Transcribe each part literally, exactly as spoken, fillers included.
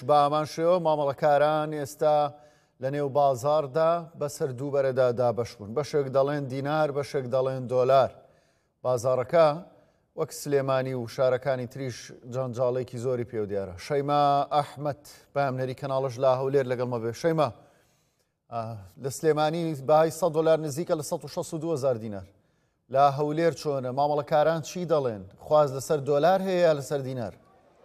بە ئامان شێوە مامەڵەکاران ئێستا لە نێو بازاڕدا بەسەر دووبەرەدا دابەشبوون. بەشێک دەڵێن دینار، بەشێک دەڵێن دۆلار. بازاڕەکە وەک سلێمانی و شارەکانی تریش جانجاڵێکی زۆری پێو دیارە. شەیما ئەحمەد بەهامنەری کەناڵەش لا هەولێر لەگەڵمە بێ. شەیما، لە سلێمانی بەهای سەد دۆلار نزیکە لە سەد و شەست و دوو هەزار دینار. لا هەولێر چۆنە؟ مامەڵەکاران چی دەڵێن؟ خواز لەسەر دۆلار هەیە یا لەسەر دینار؟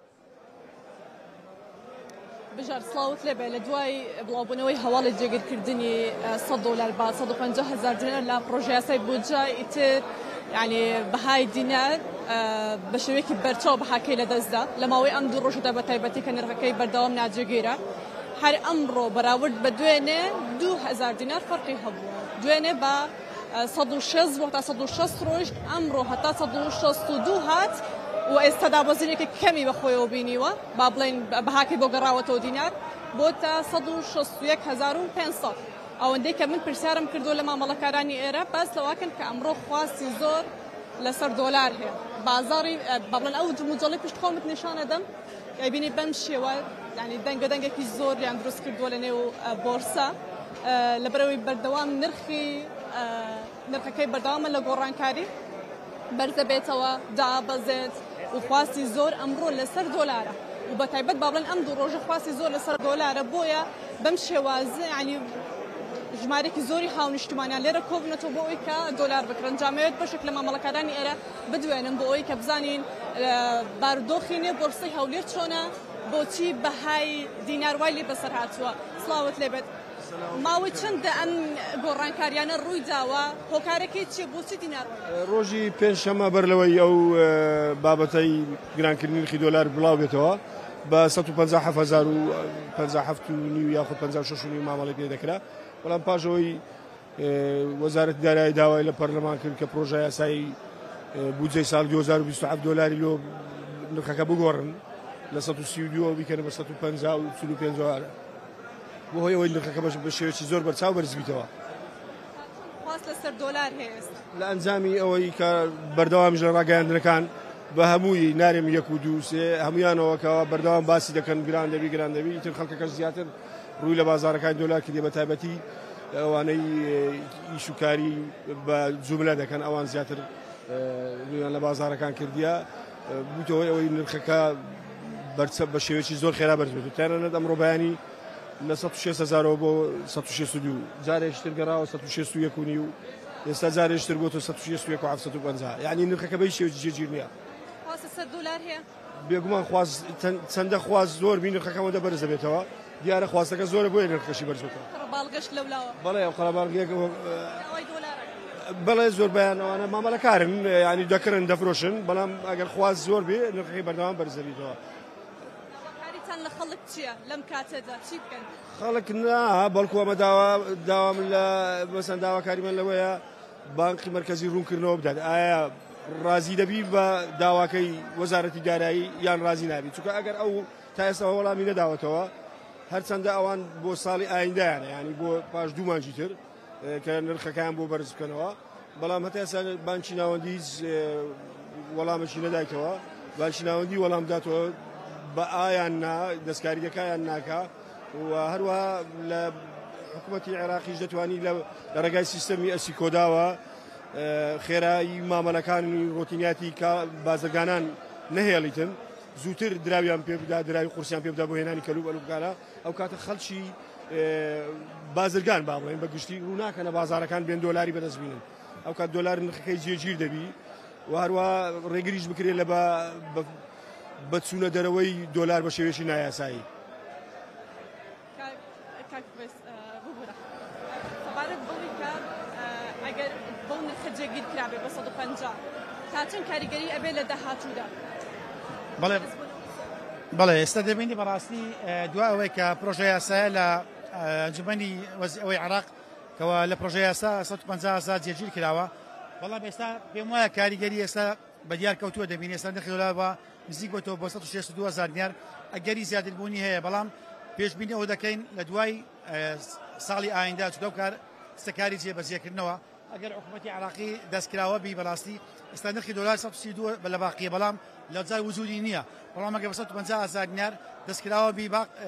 بژار سڵاوت لێبێ لە دوای بڵاوبوونەوەی هەواڵی جێگیرکردنی سەد دۆلار با سەد و پەنجا هەزار دینار لە پرۆژە یاسای بودجە ئیتر یعنی بەهای دینار بە شێوەیەکی بەرچاو بەهاکەی لەدەستدا لە ماوەی ئەم دوو ڕۆژدا بە تایبەتی کە نرخەکەی بەردەوام ناجێگیرە. هەر ئەمڕۆ بەراورد بە دوێنێ دوو هەزار دینار فەرقی هەبووە. دوێنێ بە سەد و شەست بۆ تا سەد و شەست ڕۆژ، ئەمڕۆ هەتا سەد و شەست و دوو هات و ئێستا دابەزینێکی کەمی بەخۆیەوە بینیوە، با بڵێن بەهاکەی بۆ گەڕاوەتەوە دینار بۆ تا سەد و شەست و یەک هەزار و پێنجسەد. ئەوەندەی کە من پرسیارم کردو لە مامەڵەکارانی ئێرە باس لەواکەن کە ئەمڕۆ خواستی زۆر لەسەر دۆلار هەیە. بازاڕی با بڵێن ئەو جموجەڵی پشت خۆمت نیشانە دەم بینی بەم شێوە ینی دەنگە دەنگێکی زۆر یان دروست کردووە لە نێو بۆرسە لەبەرەوەی بەردەوام نرخی نرخەکەی بەردەوامە لە گۆڕانکاری بەرزە بێتەوە دابەزێت و خواستی زۆر ئەمڕۆ لەسەر دۆلارە و بە تایبەت با بڵێن ئەم دوو ڕۆژە خواستی زۆر لەسەر دۆلارە. بۆیە بەم شێوازە ینی ژمارێکی زۆری هاونیشتمانیان لێرە کۆبنەوە بۆ ئەوی کە دۆلار بکرن. جامەوێت بەشێک لە مامەڵەکارانی ئێرە بدوێنم بۆ ئەوی کە بزانین بارودۆخی نێ بۆرسەی هەولێر چۆنە، بۆچی بەهای دینار وای لێ بەسەر هاتووە. سڵاوت لێبێت. ماوەی چەندە ئەم گۆڕانکاریانە ڕووی داوە؟ هۆکارەکەی چیە؟ بۆچی دینار؟ ڕۆژی پێنجشەممە بەرلەوەی ئەو بابەتەی گرانکردنی نرخی دۆلار بڵاو بێتەوە بە سەد و پەنجا هەفت هەزار و پەنجا هەفت و نیو یاخود پەنجا و شەش و نیو مامەڵێک لێ دەکرا. بەڵام پاشەوەی وەزارەتی دارایی داوای لە پەرلەمان کرد کە پرۆژە یاسایی بودجەی ساڵ دوو هەزار و بیست و هەفت دۆلاری لۆ نرخەکە بگۆڕن لە سەد و سی و دوو بیکەنە بە سەد و پەنجا و چل و پێنج بۆ هۆی ئەوەی نرخەکە بە شێوەیەکی زۆر بەرچاو بەرز بیتەوە. خواست لەسەر دۆلار هەیە لە ئەنجامی ئەوەی کە بەردەوامیش لە ڕاگەیاندنەکان بە هەمووی نارێم یەک و دوو سێ هەمویانەوەکەوە بەردەوام باسی دەکەن گران دەبی گران دەبی ئیتر خەڵکەکەش زیاتر ڕووی لە بازارەکان دۆلار کردی بە تایبەتی ئەوانەی ئیش و کاری بە جوملە دەکەن ئەوان زیاتر ڕوویان لە بازارەکان کردیە بوویتەوەی ئەوەی نرخەکە بەرچە بە شێوەیەکی زۆر خێرا بەرز بێت. تەنانەت ئەمڕۆ بەیانی لە سەد و شێست هەزارەوە بۆ سەد و شێست و دوو جارێکتر گەڕاوە سەد و شێست و یەک و نیو ئێستا جارێکتر بۆتە سەد و شێست و یەک و هەفت و پەنجا. یعنی نرخەکە بەی شێوەیەکی جێگیر نییە. خواست لەسەر دۆلار هەیە؟ بێگومان خواست چەندە خواست زۆر بین نرخەکەەوە دەبەرز دەبێتەوە. دیارە خواستەکە زۆرە بۆیە نرخەکەشی بەرز بێتەوە. قەڵەباڵغەشت لەولاوە. بەڵێ قەڵەباڵغیەک بەڵێ زۆر بەیانەوەنە مامەڵەکارن ینی دەکردن دەفرۆشن، بەڵام ئەگەر خواست زۆر بێ نرخەکەی بەردەوام بەرز دەبێتەوە. لە خەڵک چییە لەم کاتەدا چی بکەن؟ خەڵک نا بەڵکو ئەمە داوا داوام لە مەسەن داواکاریمان لەوەیە بانقی مرکزی ڕوونکردنەوە بدات. ئایا ڕازی دەبی بە داواکەی وەزارەتی دارایی یان ڕازی نابی؟ چونکە ئەگەر ئەو تا ئێستا وەڵامی نەداوەتەوە هەرچەندە ئەوان بۆ ساڵی ئایندایانە ینی بۆ پاش دوو مانجی تر کە نرخەکان بۆ بەرز بکەنەوە، بەڵام هەتا ئێستا بانکی ناوەندی وەڵامەشی نەدایتەوە. بانکی ناوەندی وەڵام داتەوە بە ئایان نا دەستکاریەکەیان ناکا و هەروەها لە حکوومەتی عێراقیش دەتوانی لە ڕێگای سیستەمی ئەسی کۆداوە خێرایی مامەلەکانی ڕۆتینیاتی بازرگانان نەهێڵیتن زووتر دراویان پێ بدا، دراوی قورسیان پێ بدا بۆ هێنانی کەلوب ئەلوبکانە. ئەو کاتە خەڵکی بازرگان با بڵێن بەگشتی ڕوو ناکەنە بازارەکان بێن دۆلاری بەدەست بینن. ئەو کات دۆلار نرخەکەی جێگیر دەبی و هەروەها ڕێگریش بکرێت لە بە چوونە دەرەوەی دۆلار بە شێوێکی نایاسایی. ئەگەر بۆ نرخە جێگیر کرابێ بە سەد و پەنجا تا چەند کاریگەری ئەبێ لە داهاتوودا؟ بەڵێ بەڵێ ئێستا دەبینی بەڕاستی دوای ئەوەی کە پرۆژە یاسایە لە ئەنجومەنی ئەوەی عێراق کەەوە لە پرۆژە یاسا سەد و پەنجا هەزار جێگیر کراوە، بەڵام ئێستا پێم وایە کاریگەری ئێستا بە دیار کەوتووە دەبینی ئێستا نرخی دۆلار بە نزیک بۆتەوە بۆ سەد و شێست و دوو هەزار دینار ئەگەری زیاتربوونی هەیە، بەڵام پێشبینی ئەوە دەکەین لە دوای ساڵی ئایندا چونکە ئەو کار ستەکاری جێبەجێکردنەوە ئەگەر حکوومەتی عێراقی دەستکراوە بی بەڕاستی ئێستا نرخی دۆلار سەد و سی و دوو لە باقیە، بەڵام لە جای وجودی نییە، بەڵام ئەگەر بە سەد و پەنجا هەزار دینار دەستکراوە بی